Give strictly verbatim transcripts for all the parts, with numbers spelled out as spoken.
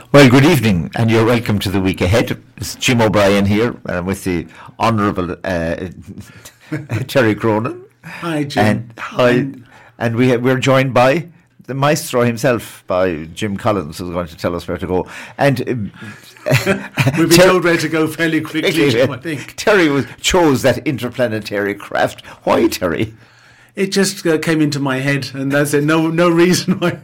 Well, good evening, and you're welcome to the week ahead. It's Jim O'Brien here, uh, with the Honourable uh, Terry Cronin. Hi, Jim. And, hi, and, and we ha- we're joined by the maestro himself, by Jim Collins, who's going to tell us where to go. And uh, we've been Ter- told where to go fairly quickly, Jim, I think. Terry was, chose that interplanetary craft. Why, Terry? It just uh, came into my head, and that's it. No, no reason why.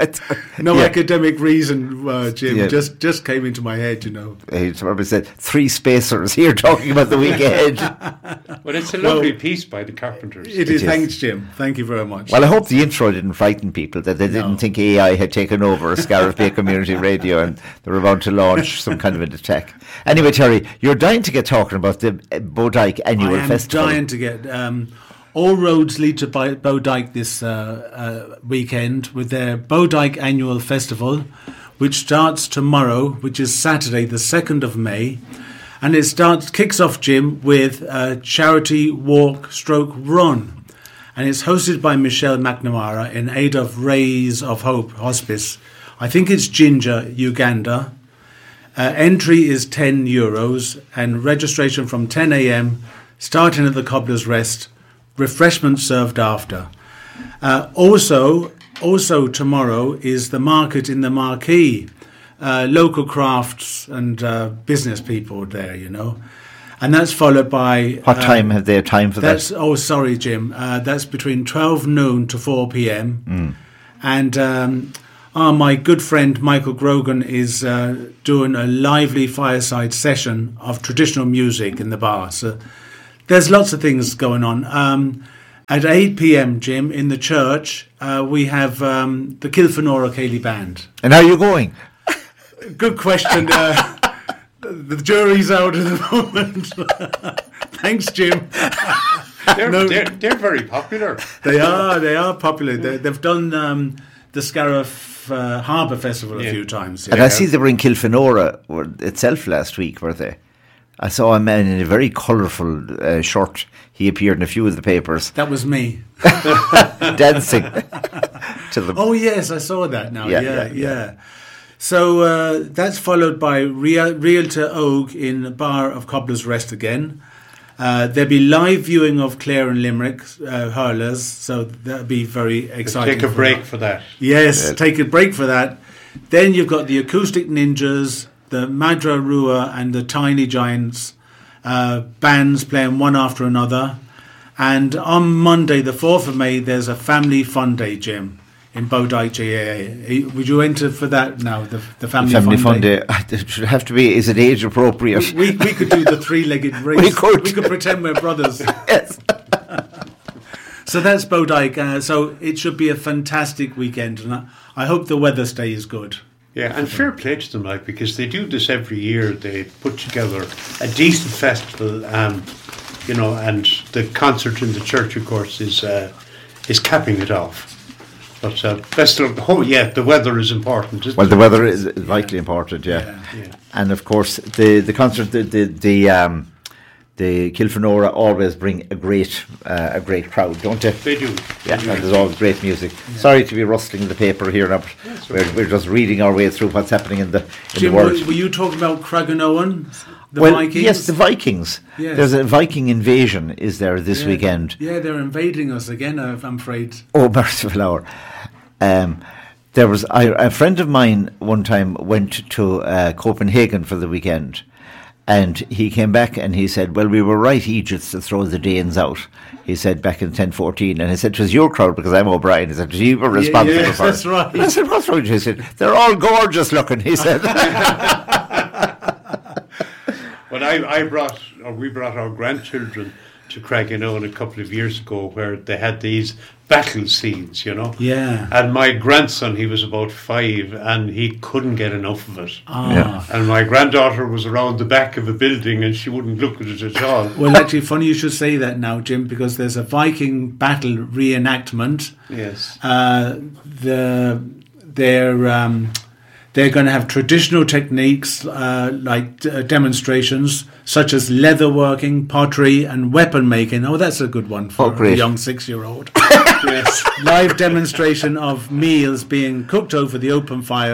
no yeah. academic reason, uh, Jim. Yeah. Just, just came into my head. You know. He probably said three spacers here talking about the week ahead. Well, it's a lovely well, piece by the Carpenters. It, it is. Thanks, Jim. Thank you very much. Well, I hope the intro didn't frighten people, that they didn't no. think A I had taken over Scariff Bay Community Radio and they were about to launch some kind of an attack. Anyway, Terry, you're dying to get talking about the Bodyke Annual I am Festival. Dying to get. Um, All roads lead to Bodyke this uh, uh, weekend with their Bodyke Annual Festival, which starts tomorrow, which is Saturday, the second of May. And it starts kicks off, Jim, with a charity walk stroke run. And it's hosted by Michelle McNamara in aid of Rays of Hope Hospice. I think it's Ginger, Uganda. Uh, entry is ten euros and registration from ten a.m, starting at the Cobbler's Rest. Refreshments served after. Uh, also, also tomorrow is the market in the Marquee. Uh, local crafts and uh, business people there, you know, and that's followed by. What uh, time have they time for that's, that? Oh, sorry, Jim. Uh, that's between twelve noon to four p.m. Mm. And um, oh, my good friend Michael Grogan is uh, doing a lively fireside session of traditional music in the bar. So. There's lots of things going on. Um, at eight p.m, Jim, in the church, uh, we have um, the Kilfenora Ceilidh Band. And how are you going? Good question. Uh, the jury's out at the moment. Thanks, Jim. They're, no, they're, they're very popular. They are. They are popular. They, they've done um, the Scariff uh, Harbour Festival yeah. a few times. And yeah. I see they were in Kilfenora itself last week, were they? I saw a man in a very colourful uh, shirt. He appeared in a few of the papers. That was me. Dancing to the. Oh, yes, I saw that now. Yeah, yeah. yeah. yeah. So uh, that's followed by Real, Realtor Oak in Bar of Cobbler's Rest again. Uh, there'll be live viewing of Clare and Limerick uh, hurlers, so that'll be very exciting. Take a break for, for that. Yes, yeah. Take a break for that. Then you've got the Acoustic Ninjas, the Madra Rua and the Tiny Giants uh, bands playing one after another. And on Monday, the fourth of May, there's a family fun day, Jim, in Bodyke G A A. Would you enter for that now, the, the family, family fun, fun day? day? It should have to be, is it age appropriate? We, we, we could do the three-legged race. We could. We could pretend we're brothers. Yes. So that's Bodyke. Uh, so it should be a fantastic weekend. And I, I hope the weather stays good. Yeah, and fair play to them, like, because they do this every year. They put together a decent festival, um, you know, and the concert in the church, of course, is uh, is capping it off. But uh, best of oh yeah, the weather is important. Isn't well, it? the weather is vitally yeah. important, yeah. Yeah. yeah. And of course, the the concert, the the, the um. The Kilfenora always bring a great uh, a great crowd, don't they? They do. Yeah, they do. and there's always great music. Yeah. Sorry to be rustling the paper here now, but we're, we're just reading our way through what's happening in the, in Jim, the world. Were, were you talking about Craigenoan, the well, Vikings? Yes, the Vikings. Yes. There's a Viking invasion, is there, this yeah. weekend? Yeah, they're invading us again, I'm afraid. Oh, merciful hour. Um, there was I, a friend of mine one time went to uh, Copenhagen for the weekend. And he came back and he said, well, we were right Egypts to throw the Danes out. He said back in ten fourteen. And I said, it was your crowd because I'm O'Brien. He said, you were responsible yeah, yes, for it. That's right. I said, what's wrong with you? He said, they're all gorgeous looking, he said. But I, I brought, or we brought our grandchildren to Craigenoan a couple of years ago where they had these battle scenes, you know. Yeah. And my grandson, he was about five, and he couldn't get enough of it. Ah. Yeah. And my granddaughter was around the back of a building, and she wouldn't look at it at all. Well, actually, funny you should say that now, Jim, because there's a Viking battle reenactment. Yes. Uh, the they're um, they're going to have traditional techniques uh, like d- demonstrations such as leatherworking, pottery, and weapon making. Oh, that's a good one for oh, a young six-year-old. Yes. Live demonstration of meals being cooked over the open fires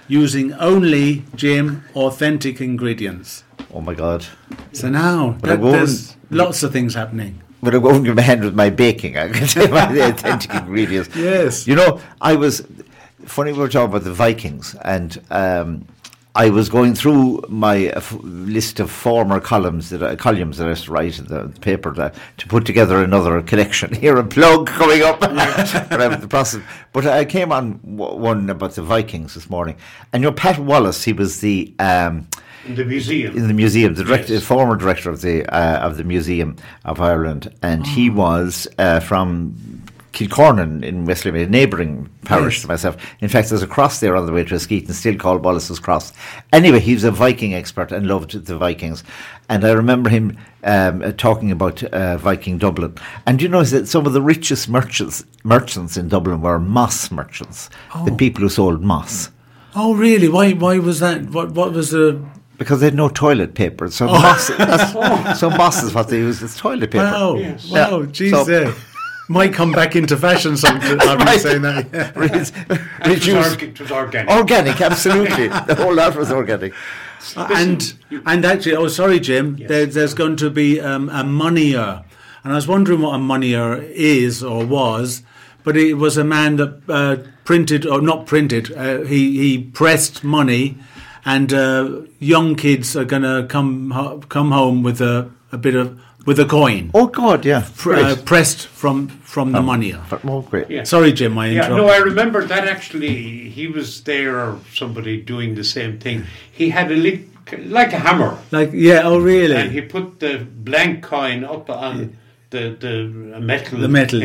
using only, Jim, authentic ingredients. Oh my God! So now But I that, won't- there's lots of things happening. But I won't give my hand with my baking. I can say my authentic ingredients. Yes. You know, I was funny. We were talking about the Vikings, and um, I was going through my uh, f- list of former columns that I, columns that I used to write in the paper that, to put together another collection. Here, a plug coming up. But I'm in the process. But I came on w- one about the Vikings this morning, and you know, Pat Wallace. He was the. Um, In the museum. in the museum, the director, Yes. former director of the uh, of the Museum of Ireland, and he was uh, from Kilcornan in West Limerick, a neighbouring parish Yes. to myself. In fact, there's a cross there on the way to Askeaton, still called Wallace's Cross. Anyway, he was a Viking expert and loved the Vikings, and I remember him um, uh, talking about uh, Viking Dublin. And you know that some of the richest merchants merchants in Dublin were moss merchants, the Oh. people who sold moss. Oh, really? Why? Why was that? What? What was the? Because they had no toilet paper, so moss. That's, so moss is what they use as toilet paper. Wow! Yes. Wow! Yeah. Geez, So- yeah. Might come back into fashion sometime. I've been Right. saying that. Yeah. Re- It was, Reduce org- it was organic. organic, absolutely. The whole lot was organic. Uh, and and actually, oh, sorry, Jim. Yes. There, there's going to be um, a moneyer, and I was wondering what a moneyer is or was, but it was a man that uh, printed or not printed. Uh, he he pressed money, and uh, young kids are going to come ho- come home with a, a bit of with a coin Oh God, yeah. pr- uh, Great. pressed from from the moneyer. Oh, great. Yeah. Sorry, Jim. I Yeah, interrupted. no, I remember that actually. He was there, or somebody doing the same thing. He had a li- like a hammer, Like yeah. Oh, really? and he put the blank coin up on the the metal The metal.